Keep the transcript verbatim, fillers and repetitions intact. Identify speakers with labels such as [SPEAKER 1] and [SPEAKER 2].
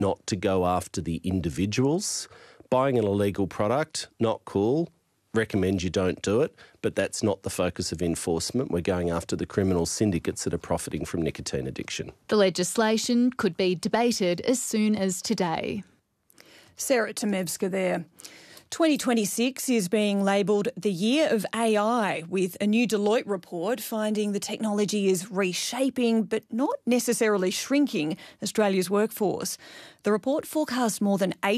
[SPEAKER 1] not to go after the individuals. Buying an illegal product, not cool. Recommend you don't do it, but that's not the focus of enforcement. We're going after the criminal syndicates that are profiting from nicotine addiction.
[SPEAKER 2] The legislation could be debated as soon as today.
[SPEAKER 3] Sarah Temevska there. twenty twenty-six is being labelled the year of A I, with a new Deloitte report finding the technology is reshaping but not necessarily shrinking Australia's workforce. The report forecasts more than